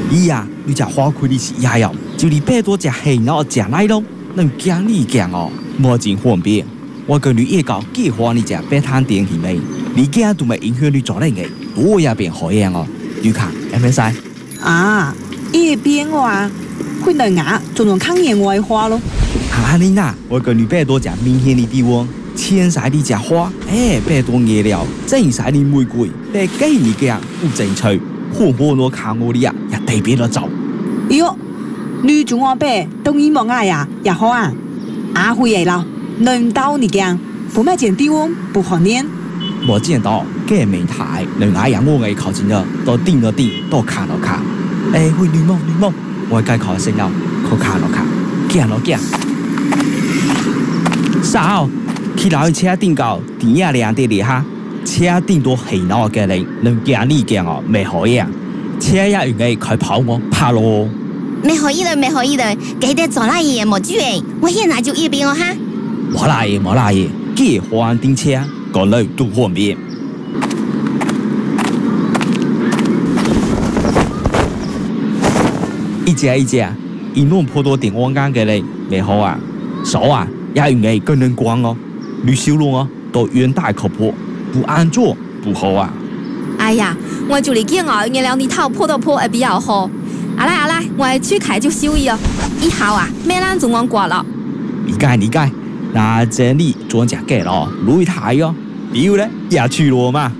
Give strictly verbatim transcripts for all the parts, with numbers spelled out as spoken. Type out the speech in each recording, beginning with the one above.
伊呀，你只花开的是呀哟，就你百多只黑脑食来咯，能讲你讲哦，无真方便。我跟你一搞计划你只白摊电器没，你讲都没影响你做人嘅，多也变好样哦。你看，有没使？ 啊，一边话，会能牙总能看见外花咯。 啊，你呐，我跟你百多只明显的地方。千晒的只花，哎，百多叶了，正晒的玫瑰，百几你嘅不正趣，好好我看我的呀，也特别的走。 哟，女主我白，东一望爱呀，也好啊。阿辉嚟了，能到你讲，不买件地方不好念。 我见到嘅美台，能爱呀，我爱靠近了，都定了定，都看了看。哎，会女梦女梦，我该考先了，可看了看，见了见。啥？去老車頂到點啊亮啲啲哈，車頂到係鬧嘅人，能驚你驚哦，未可以啊！車也用嘅佢跑我怕咯。 未可以嘞，未可以嘞，記得做那嘢冇注意，我現在就一邊哦哈。 冇啦嘢，冇啦嘢，結婚訂車，個女都方便。一隻一隻，一弄破多電網間嘅人，未好啊，手啊也用嘅更能光哦。女小路哦，都遠大靠譜，不安坐不好啊！ 哎呀，我就嚟見我原來你頭破到破係比較好。阿來阿來，我去開就收益哦。以後啊，咩人仲講過了？ 理解理解，那這裡專家給了擂台哦，比如咧也去羅嘛。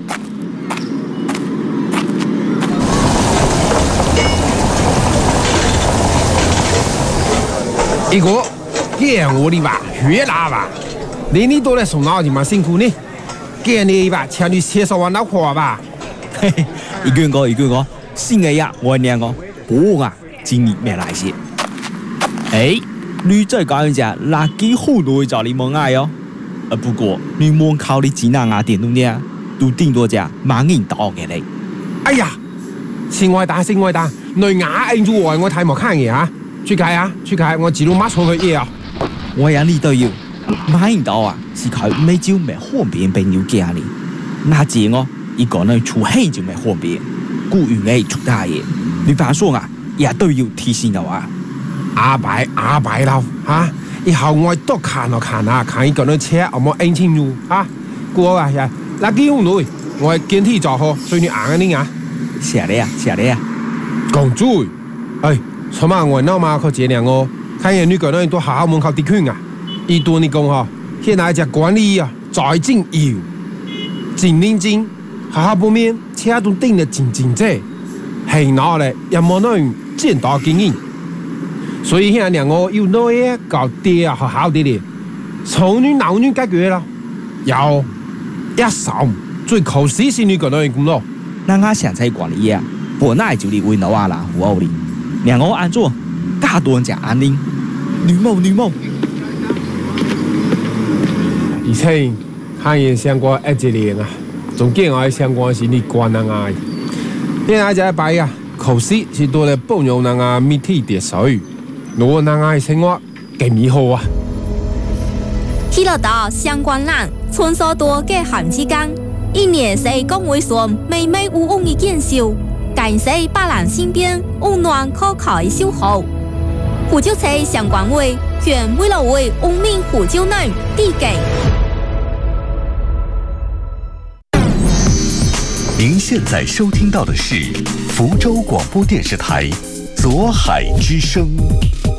一個見我的吧，越南吧。你呢度咧送腦就蠻辛苦呢，見你吧，請你介紹我老婆吧。 嘿嘿，一句個一句個，新嘅呀，我兩個，我啊，經歷咩來些？哎，你再講一隻，垃圾好多找你冇愛哦。啊不過你冇靠你技能啊電動嘅，都頂多隻蠻硬到嘅你。 哎呀，先愛打先愛打，你牙硬住我，我睇冇看嘢啊！出街啊，出街，我自動馬錯佢嘢啊！ 我呀你都要。買唔到啊，是佢每朝咪方便俾要驚你。那這我一個人出氣就咪方便，故願嘅出大嘢。你爸說啊，也都要提醒我啊。 阿伯阿伯啦嚇，以後我多看咯看啊，看一個人車有冇安全路嚇。過啊呀，嗱幾好女，我係見天做好，所以你硬啊你啊。 謝你啊，謝你啊。 講嘴，哎，什麼我鬧嘛佢這樣哦，看人女個人都好好門口啲圈啊。伊對你講嗬，現在只管理啊，在正要，真認真，下下半面車都頂得真真正，係拿咧又冇那樣見到經驗，所以現在兩個要攞嘢搞啲啊，好好啲啲，從女鬧女解決啦，有一手最靠死先女個人咁咯。 那我現在管理啊，本來就嚟為老啊啦，胡奧哩，兩個安做，加多人講安寧，女某女某。 而且看嘢相關一一年啊，仲見我相關是你關人啊，現在就一擺啊，考試是多嚟幫助人啊，面體跌水，我人啊生活幾美好啊！ 去了到相關人，穿梭多嘅寒之間，一年四公會說妹妹無誤嘅見笑，感謝百人身邊溫暖可靠嘅守候。虎丘車相關位，全為了為文明虎丘人遞給。 您现在收听到的是福州广播电视台左海之声。